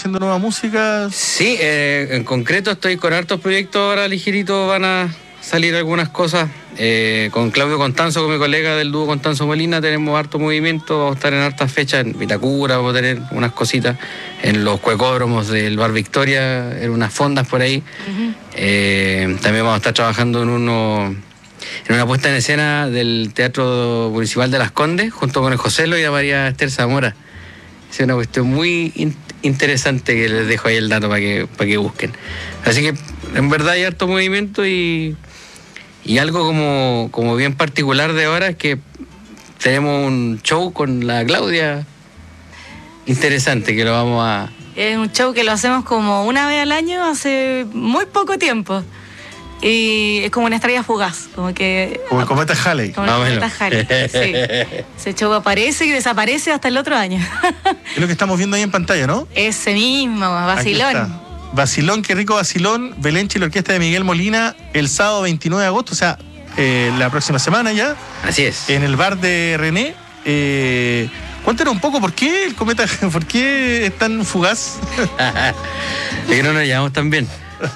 haciendo nueva música? Sí, en concreto estoy con hartos proyectos ahora ligerito, van a salir algunas cosas. Con Claudio Constanzo, con mi colega del dúo Constanzo Molina, tenemos harto movimiento, vamos a estar en hartas fechas en Vitacura, vamos a tener unas cositas en los cuecódromos del Bar Victoria, en unas fondas por ahí. También vamos a estar trabajando en una puesta en escena del Teatro Municipal de Las Condes, junto con el Joselo y a María Esther Zamora. Es una cuestión muy interesante que les dejo ahí el dato para que busquen. Así que en verdad hay harto movimiento y algo como bien particular de ahora es que tenemos un show con la Claudia interesante que lo vamos a... Es un show que lo hacemos como una vez al año hace muy poco tiempo. Y es como una estrella fugaz, como que... Como el cometa Halley. Como el cometa Halley, sí. Ese show aparece y desaparece hasta el otro año. Es lo que estamos viendo ahí en pantalla, ¿no? Ese mismo, vacilón. Vacilón, qué rico vacilón. Belenchi y la orquesta de Miguel Molina, el sábado 29 de agosto, o sea, la próxima semana ya. Así es. En el bar de René. Cuéntanos un poco, ¿por qué el cometa, por qué es tan fugaz? Es que no nos llevamos tan bien.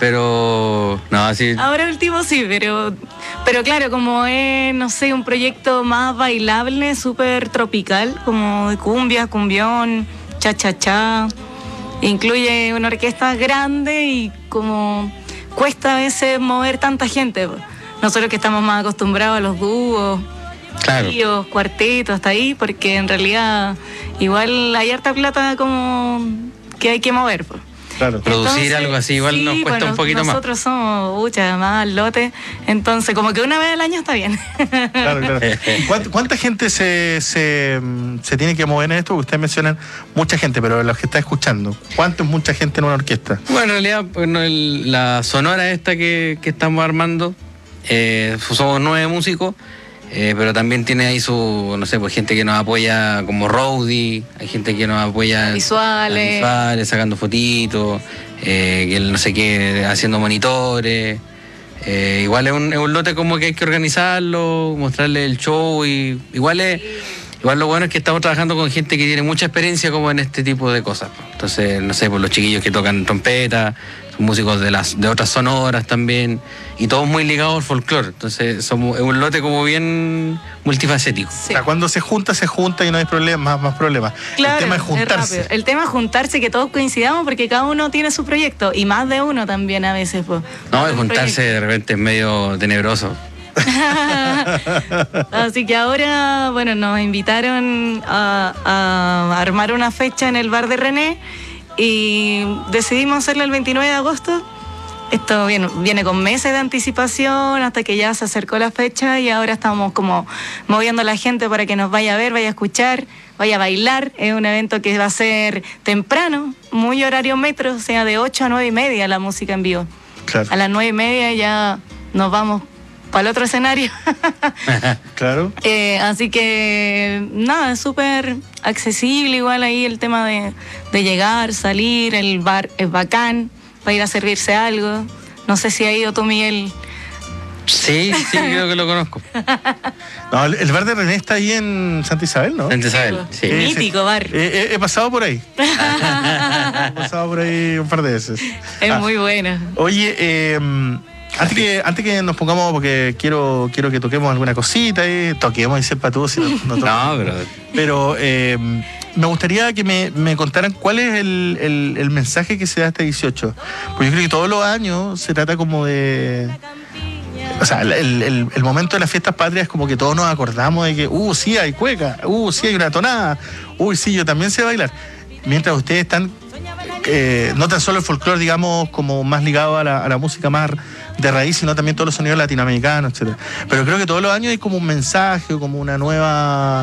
Pero no, así. Ahora último sí, pero claro, como es, no sé, un proyecto más bailable, súper tropical, como de cumbia, cumbión, cha-cha-cha. Incluye una orquesta grande y como cuesta a veces mover tanta gente. Nosotros que estamos más acostumbrados a los dúos, claro, tríos, cuartetos, hasta ahí, porque en realidad igual hay harta plata como que hay que mover. Claro. Producir entonces, algo así igual sí, nos cuesta un poquito nosotros somos más al lote, entonces como que una vez al año está bien. Claro. ¿Cuánta gente se tiene que mover en esto? Porque ustedes mencionan mucha gente, pero los que está escuchando, ¿cuánto es mucha gente en una orquesta? Bueno, en realidad, la sonora esta que estamos armando, somos 9 músicos, pero también tiene ahí su, no sé, pues gente que nos apoya como roadie, hay gente que nos apoya visuales, sacando fotitos, que no sé qué, haciendo monitores. Igual es un lote como que hay que organizarlo, mostrarle el show y igual lo bueno es que estamos trabajando con gente que tiene mucha experiencia como en este tipo de cosas. Entonces, no sé, pues los chiquillos que tocan trompeta, son músicos de otras sonoras también, y todos muy ligados al folclore. Entonces, es un lote como bien multifacético. Sí. O sea, cuando se junta y no hay problemas, más problemas. Claro, el tema es juntarse. El tema es juntarse, que todos coincidamos, porque cada uno tiene su proyecto, y más de uno también a veces. Pues, no, el juntarse de repente es medio tenebroso. Así que ahora, bueno, nos invitaron a armar una fecha en el bar de René y decidimos hacerlo el 29 de agosto. Esto viene con meses de anticipación hasta que ya se acercó la fecha y ahora estamos como moviendo a la gente para que nos vaya a ver, vaya a escuchar, vaya a bailar. Es un evento que va a ser temprano, muy horario metro, o sea, de 8 a 9 y media la música en vivo. Claro. A las 9 y media ya nos vamos para el otro escenario. Claro. Así que nada, es súper accesible igual ahí el tema de llegar, salir, el bar es bacán para ir a servirse algo. No sé si ha ido tú, Miguel. Sí, creo que lo conozco. No, el bar de René está ahí en Santa Isabel, ¿no? Santa Isabel, sí. Mítico bar. He pasado por ahí. He pasado por ahí un par de veces. Es muy buena. Oye, antes que nos pongamos, porque quiero que toquemos alguna cosita, toquemos y sepa tú si no, pero me gustaría que me contaran cuál es el mensaje que se da este 18. Porque yo creo que todos los años se trata como de... O sea, el momento de las fiestas patrias es como que todos nos acordamos de que, sí hay cueca, sí hay una tonada, sí, yo también sé bailar. Mientras ustedes están, no tan solo el folclore, digamos, como más ligado a la música más de raíz, sino también todos los sonidos latinoamericanos, etcétera. Pero creo que todos los años hay como un mensaje, como una nueva,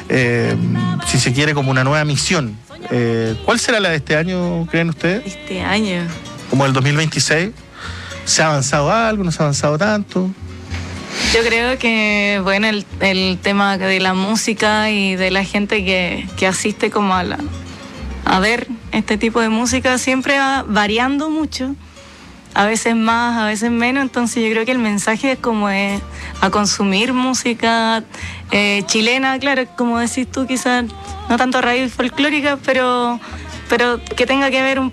si se quiere, como una nueva misión. ¿Cuál será la de este año, creen ustedes? Este año. Como el 2026. ¿Se ha avanzado algo? ¿No se ha avanzado tanto? Yo creo que, bueno, el tema de la música y de la gente que asiste como a ver este tipo de música siempre va variando mucho. A veces más, a veces menos, entonces yo creo que el mensaje es como a consumir música chilena, claro, como decís tú, quizás no tanto raíz folclórica, pero que tenga que ver un